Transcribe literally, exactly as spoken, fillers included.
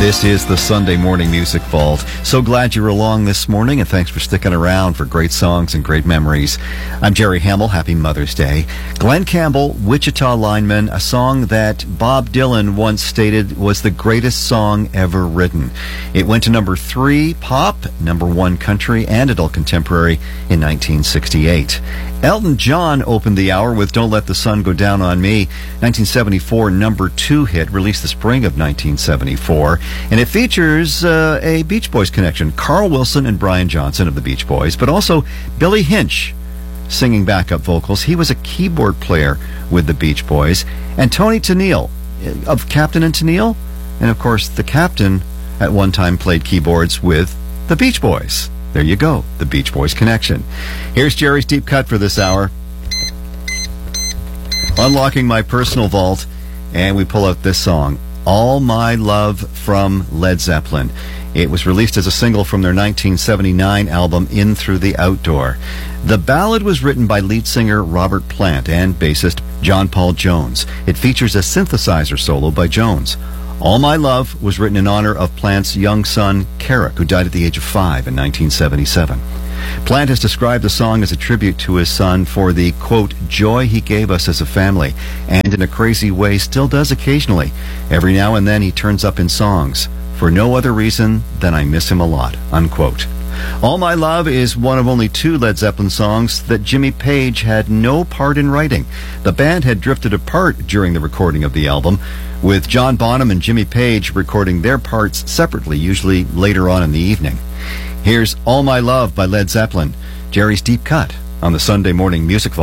This is the Sunday Morning Music Vault. So glad you're along this morning, and thanks for sticking around for great songs and great memories. I'm Jerry Hamill. Happy Mother's Day. Glen Campbell, Wichita Lineman, a song that Bob Dylan once stated was the greatest song ever written. It went to number three pop, number one country, and adult contemporary in nineteen sixty-eight. Elton John opened the hour with Don't Let the Sun Go Down on Me, nineteen seventy-four number two hit, released the spring of nineteen seventy-four. And it features uh, a Beach Boys connection, Carl Wilson and Brian Johnson of the Beach Boys, but also Billy Hinch singing backup vocals. He was a keyboard player with the Beach Boys. And Tony Tennille of Captain and Tennille. And, of course, the Captain at one time played keyboards with the Beach Boys. There you go, the Beach Boys connection. Here's Jerry's Deep Cut for this hour. Unlocking my personal vault, and we pull out this song, All My Love from Led Zeppelin. It was released as a single from their nineteen seventy-nine album In Through the Outdoor. The ballad was written by lead singer Robert Plant and bassist John Paul Jones. It features a synthesizer solo by Jones. All My Love was written in honor of Plant's young son, Carrick, who died at the age of five in nineteen seventy-seven. Plant has described the song as a tribute to his son for the, quote, joy he gave us as a family, and in a crazy way still does occasionally. Every now and then he turns up in songs, for no other reason than I miss him a lot, unquote. All My Love is one of only two Led Zeppelin songs that Jimmy Page had no part in writing. The band had drifted apart during the recording of the album, with John Bonham and Jimmy Page recording their parts separately, usually later on in the evening. Here's All My Love by Led Zeppelin, Jerry's Deep Cut on the Sunday Morning Music Vault.